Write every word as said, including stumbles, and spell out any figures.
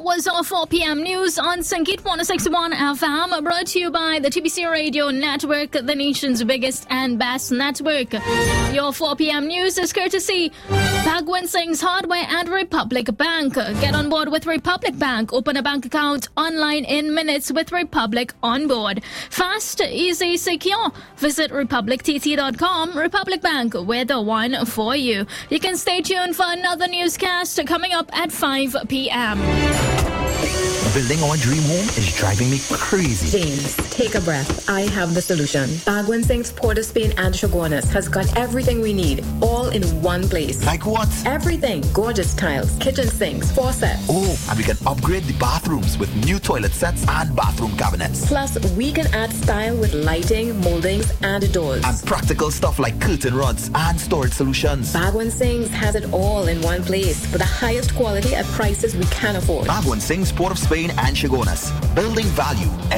was our four p.m. news on Sangeet one oh six point one F M, brought to you by the T B C Radio Network, the nation's biggest and best network. Your four p.m. news is courtesy Bhagwan Singh's Hardware and Republic Bank. Get on board with Republic Bank. Open a bank account online in minutes with Republic on board. Fast, easy, secure. Visit republic t t dot com. Republic Bank, we're the one for you. You can stay tuned for another newscast coming up at five p.m. Building our dream home is driving me crazy. James, take a breath. I have the solution. Bhagwan Singh's Port of Spain and Chaguanas has got everything we need, all in one place. Like what? Everything. Gorgeous tiles, kitchen sinks, faucets. Oh, and we can upgrade the bathrooms with new toilet sets and bathroom cabinets. Plus, we can add style with lighting, moldings, and doors. And practical stuff like curtain rods and storage solutions. Bhagwan Singh's has it all in one place for the highest quality at prices we can afford. Bhagwan Singh's Port of Spain and Chaguanas. Building value